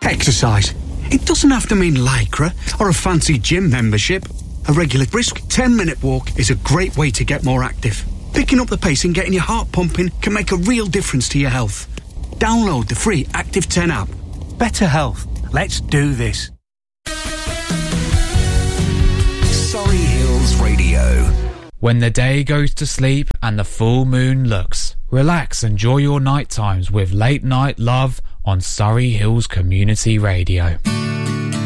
Exercise. It doesn't have to mean Lycra or a fancy gym membership. A regular brisk 10-minute walk is a great way to get more active. Picking up the pace and getting your heart pumping can make a real difference to your health. Download the free Active 10 app. Better health. Let's do this. Surrey Hills Radio. When the day goes to sleep and the full moon looks, relax, enjoy your night times with Late Night Love on Surrey Hills Community Radio.